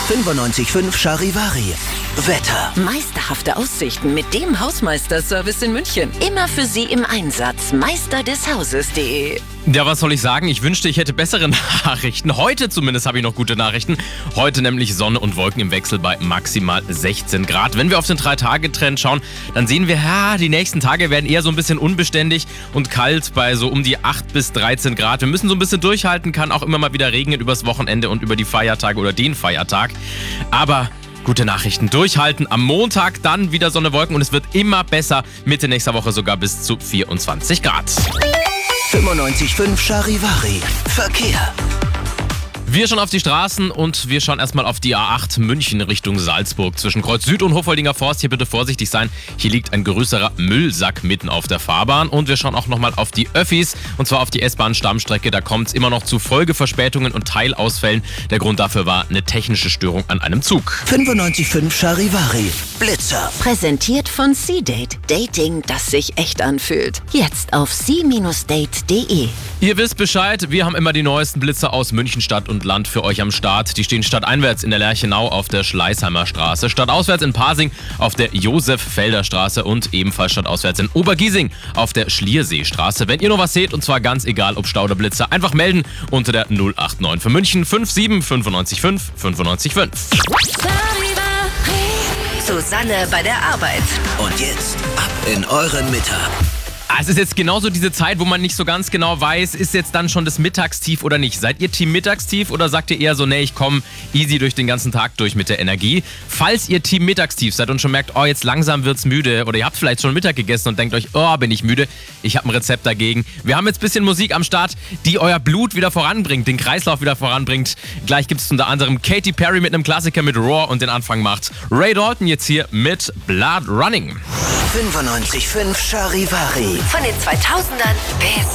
95.5 Charivari. Wetter. Meisterhafte Aussichten mit dem Hausmeisterservice in München. Immer für Sie im Einsatz. meisterdeshauses.de. Ja, was soll ich sagen? Ich wünschte, ich hätte bessere Nachrichten. Heute zumindest habe ich noch gute Nachrichten. Heute nämlich Sonne und Wolken im Wechsel bei maximal 16 Grad. Wenn wir auf den 3-Tage-Trend schauen, dann sehen wir, die nächsten Tage werden eher so ein bisschen unbeständig und kalt bei so um die 8 bis 13 Grad. Wir müssen so ein bisschen durchhalten, kann auch immer mal wieder regnen übers Wochenende und über die Feiertage oder den Feiertag. Aber gute Nachrichten, durchhalten. Am Montag dann wieder Sonne, Wolken und es wird immer besser. Mitte nächster Woche sogar bis zu 24 Grad. 95.5 Charivari. Verkehr. Wir schauen auf die Straßen und wir schauen erstmal auf die A8 München Richtung Salzburg. Zwischen Kreuz Süd und Hofholdinger Forst. Hier bitte vorsichtig sein. Hier liegt ein größerer Müllsack mitten auf der Fahrbahn. Und wir schauen auch nochmal auf die Öffis. Und zwar auf die S-Bahn-Stammstrecke. Da kommt es immer noch zu Folgeverspätungen und Teilausfällen. Der Grund dafür war eine technische Störung an einem Zug. 95.5 Charivari. Blitzer. Präsentiert von C-Date. Dating, das sich echt anfühlt. Jetzt auf c-date.de. Ihr wisst Bescheid. Wir haben immer die neuesten Blitzer aus München Stadt und Land für euch am Start. Die stehen stadteinwärts in der Lerchenau auf der Schleißheimer Straße, stadtauswärts in Pasing auf der Josef-Felder Straße und ebenfalls stadtauswärts in Obergiesing auf der Schlierseestraße. Wenn ihr noch was seht, und zwar ganz egal ob Stau oder Blitzer, einfach melden unter der 089 für München 57 95 5 95 5. Susanne bei der Arbeit. Und jetzt ab in euren Mittag. Es ist jetzt genauso diese Zeit, wo man nicht so ganz genau weiß, ist jetzt dann schon das Mittagstief oder nicht. Seid ihr Team Mittagstief oder sagt ihr eher so, nee, ich komme easy durch den ganzen Tag durch mit der Energie? Falls ihr Team Mittagstief seid und schon merkt, jetzt langsam wird's müde oder ihr habt vielleicht schon Mittag gegessen und denkt euch, bin ich müde, ich habe ein Rezept dagegen. Wir haben jetzt ein bisschen Musik am Start, die euer Blut wieder voranbringt, den Kreislauf wieder voranbringt. Gleich gibt es unter anderem Katy Perry mit einem Klassiker mit Roar und den Anfang macht Ray Dalton jetzt hier mit Blood Running. 95.5 Charivari. Von den 2000ern bis